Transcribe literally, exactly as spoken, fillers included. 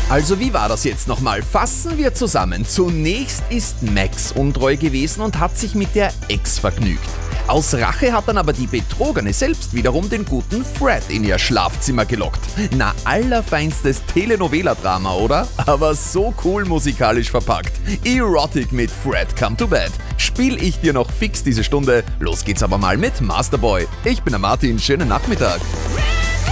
Also wie war das jetzt nochmal? Fassen wir zusammen. Zunächst ist Max untreu gewesen und hat sich mit der Ex vergnügt. Aus Rache hat dann aber die Betrogene selbst wiederum den guten Fred in ihr Schlafzimmer gelockt. Na, allerfeinstes Telenovela-Drama, oder? Aber so cool musikalisch verpackt. Erotic mit Fred Come to Bed. Spiel ich dir noch fix diese Stunde. Los geht's aber mal mit Masterboy. Ich bin der Martin, schönen Nachmittag.